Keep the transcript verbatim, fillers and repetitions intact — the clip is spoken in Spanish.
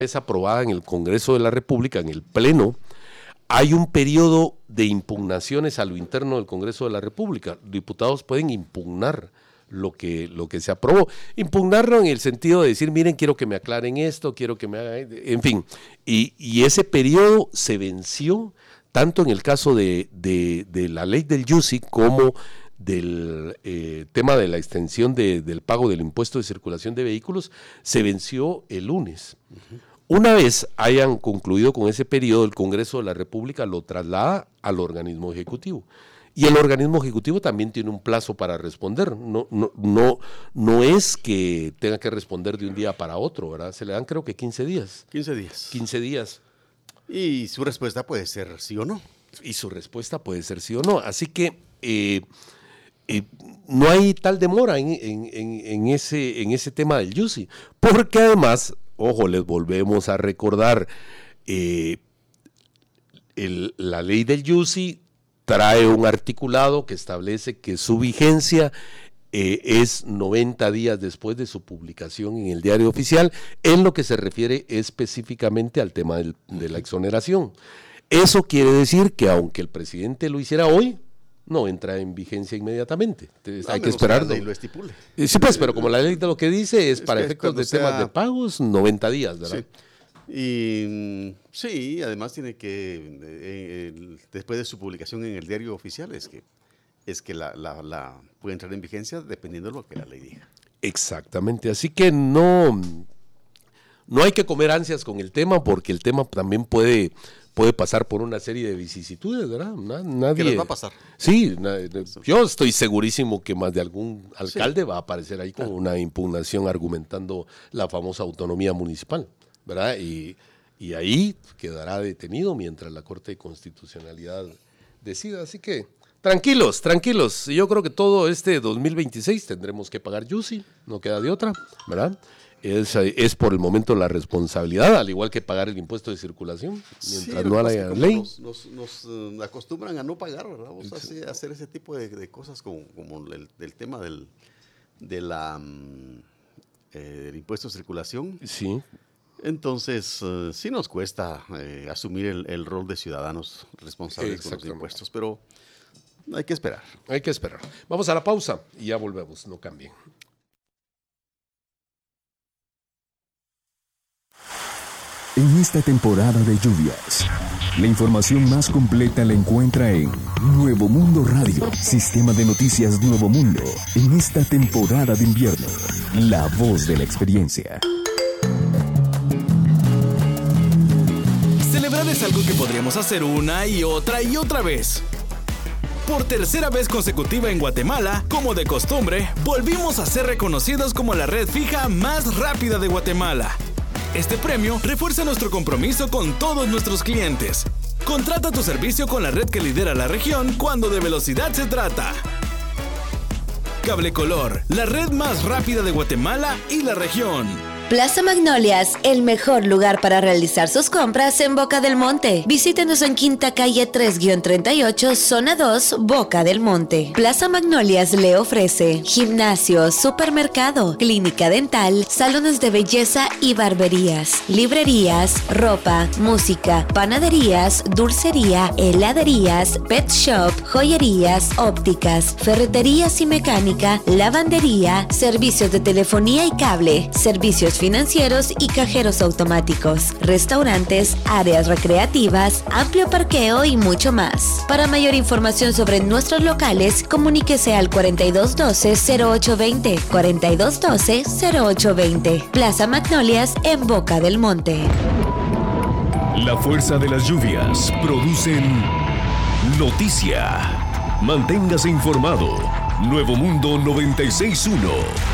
es aprobada en el Congreso de la República, en el Pleno, hay un periodo de impugnaciones a lo interno del Congreso de la República. Diputados pueden impugnar lo que, lo que se aprobó. Impugnarlo en el sentido de decir, miren, quiero que me aclaren esto, quiero que me hagan, en fin. Y, y ese periodo se venció tanto en el caso de, de, de la ley del Yussi como del eh, tema de la extensión de, del pago del impuesto de circulación de vehículos, se venció el lunes. Uh-huh. Una vez hayan concluido con ese periodo, el Congreso de la República lo traslada al organismo ejecutivo. Y el organismo ejecutivo también tiene un plazo para responder. No, no, no, no es que tenga que responder de un día para otro, ¿verdad? Se le dan creo que quince días. quince días. quince días. Y su respuesta puede ser sí o no. Y su respuesta puede ser sí o no. Así que eh, eh, no hay tal demora en, en, en, en, ese, en ese tema del Yussi. Porque además, ojo, les volvemos a recordar, eh, el, la ley del Yussi trae un articulado que establece que su vigencia eh, es noventa días después de su publicación en el diario oficial, en lo que se refiere específicamente al tema del, de la exoneración. Eso quiere decir que aunque el presidente lo hiciera hoy, no entra en vigencia inmediatamente. Entonces, no, hay que esperar. La ley lo estipule. Sí, pues, pero como la ley de lo que dice es, es para efectos de sea... temas de pagos, noventa días, ¿verdad? Sí. Y sí, además tiene que, eh, el, después de su publicación en el diario oficial, es que, es que la, la, la puede entrar en vigencia dependiendo de lo que la ley diga. Exactamente, así que no, no hay que comer ansias con el tema, porque el tema también puede, puede pasar por una serie de vicisitudes, ¿verdad? Nadie, ¿Qué les va a pasar? Sí, yo estoy segurísimo que más de algún alcalde sí. va a aparecer ahí con claro. una impugnación argumentando la famosa autonomía municipal, ¿verdad? Y, y ahí quedará detenido mientras la Corte de Constitucionalidad decida. Así que tranquilos, tranquilos. Yo creo que todo este dos mil veintiséis tendremos que pagar Yussi, no queda de otra, ¿verdad? Es, es por el momento la responsabilidad, al igual que pagar el impuesto de circulación, mientras sí, no haya ley. Nos, nos, nos uh, acostumbran a no pagar, ¿verdad? Vamos a hacer, a hacer ese tipo de, de cosas como, como el, el tema del, de la, um, eh, del impuesto de circulación. Sí. Entonces, uh, sí nos cuesta eh, asumir el, el rol de ciudadanos responsables con los impuestos, pero hay que esperar. Hay que esperar. Vamos a la pausa y ya volvemos, no cambien. En esta temporada de lluvias, la información más completa la encuentra en Nuevo Mundo Radio, sistema de noticias Nuevo Mundo. En esta temporada de invierno, la voz de la experiencia. Celebrar es algo que podríamos hacer una y otra y otra vez. Por tercera vez consecutiva en Guatemala, como de costumbre, volvimos a ser reconocidos como la red fija más rápida de Guatemala. Este premio refuerza nuestro compromiso con todos nuestros clientes. Contrata tu servicio con la red que lidera la región cuando de velocidad se trata. Cable Color, la red más rápida de Guatemala y la región. Plaza Magnolias, el mejor lugar para realizar sus compras en Boca del Monte. Visítenos en Quinta Calle tres treinta y ocho, Zona dos, Boca del Monte. Plaza Magnolias le ofrece gimnasio, supermercado, clínica dental, salones de belleza y barberías, librerías, ropa, música, panaderías, dulcería, heladerías, pet shop, joyerías, ópticas, ferreterías y mecánica, lavandería, servicios de telefonía y cable, servicios financieros y cajeros automáticos, restaurantes, áreas recreativas, amplio parqueo y mucho más. Para mayor información sobre nuestros locales, comuníquese al cuarenta y dos doce, cero ocho veinte, cuarenta y dos doce, cero ocho veinte. Plaza Magnolias en Boca del Monte. La fuerza de las lluvias producen noticia. Manténgase informado. Nuevo Mundo noventa y seis punto uno.